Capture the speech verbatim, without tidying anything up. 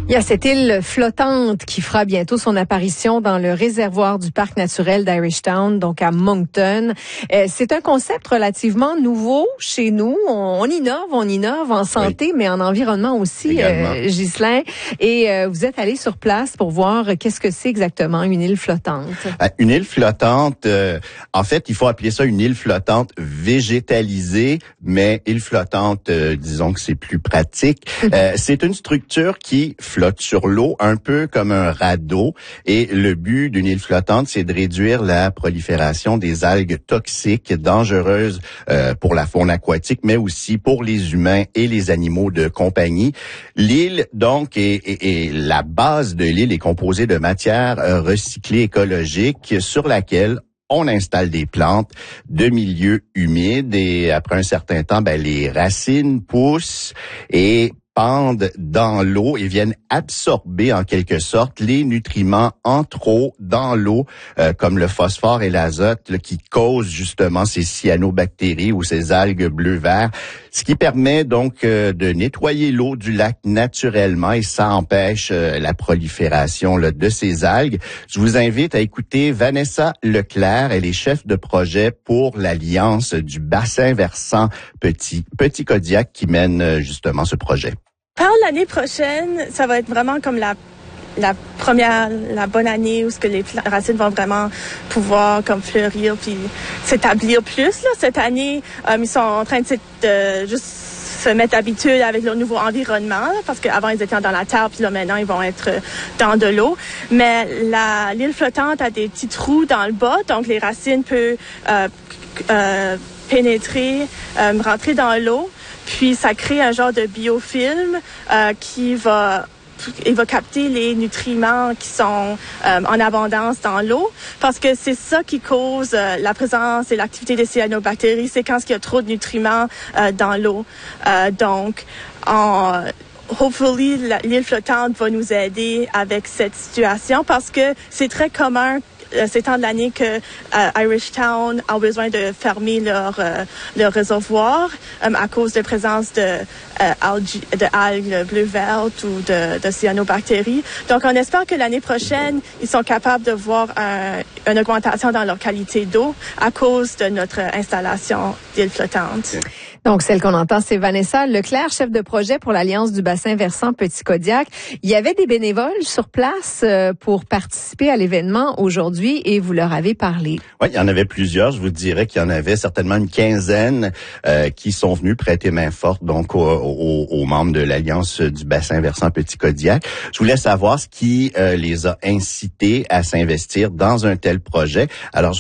Il y a cette île flottante qui fera bientôt son apparition dans le réservoir du parc naturel d'Irish Town, donc à Moncton. Euh, c'est un concept relativement nouveau chez nous. On, on innove, on innove en santé, oui, mais en environnement aussi, euh, Ghislain. Et euh, vous êtes allé sur place pour voir qu'est-ce que c'est exactement une île flottante. Euh, une île flottante, euh, en fait, il faut appeler ça une île flottante végétalisée, mais île flottante, euh, disons que c'est plus pratique. Mm-hmm. Euh, c'est une structure qui flotte sur l'eau, un peu comme un radeau. Et le but d'une île flottante, c'est de réduire la prolifération des algues toxiques, dangereuses euh, pour la faune aquatique, mais aussi pour les humains et les animaux de compagnie. L'île, donc, est, est, est la base de l'île est composée de matières euh, recyclées écologiques sur laquelle on installe des plantes de milieux humides et après un certain temps, ben, les racines poussent et pendent dans l'eau et viennent absorber en quelque sorte les nutriments en trop dans l'eau, euh, comme le phosphore et l'azote, là, qui causent justement ces cyanobactéries ou ces algues bleu-vert, ce qui permet donc euh, de nettoyer l'eau du lac naturellement et ça empêche euh, la prolifération là, de ces algues. Je vous invite à écouter Vanessa Leclerc, elle est chef de projet pour l'Alliance du bassin versant Petit, Petit Kodiak qui mène euh, justement ce projet. Par l'année prochaine, ça va être vraiment comme la la première, la bonne année où ce que les racines vont vraiment pouvoir comme fleurir puis s'établir plus. Là. Cette année, euh, ils sont en train de, de juste se mettre habitués avec leur nouveau environnement là, parce qu'avant ils étaient dans la terre puis là maintenant ils vont être dans de l'eau. Mais la l'île flottante a des petits trous dans le bas, donc les racines peuvent euh, euh, pénétrer, euh, rentrer dans l'eau. Puis ça crée un genre de biofilm euh, qui va il va capter les nutriments qui sont euh, en abondance dans l'eau parce que c'est ça qui cause euh, la présence et l'activité des cyanobactéries, c'est quand il y a trop de nutriments euh, dans l'eau. Euh, donc, en hopefully, la, l'île flottante va nous aider avec cette situation parce que c'est très commun ces temps de l'année que euh, Irish Town a besoin de fermer leur euh, leur réservoir euh, à cause de présence de euh, algae, de algues bleu-vertes ou de, de cyanobactéries. Donc, on espère que l'année prochaine, ils sont capables de voir un, une augmentation dans leur qualité d'eau à cause de notre installation d'île flottante. Donc, celle qu'on entend, c'est Vanessa Leclerc, chef de projet pour l'Alliance du bassin versant Petit Kodiak. Il y avait des bénévoles sur place pour participer à l'événement aujourd'hui et vous leur avez parlé. Oui, il y en avait plusieurs. Je vous dirais qu'il y en avait certainement une quinzaine euh, qui sont venus prêter main forte donc aux, aux, aux membres de l'Alliance du bassin versant Petit Kodiak. Je voulais savoir ce qui euh, les a incités à s'investir dans un tel projet. Alors,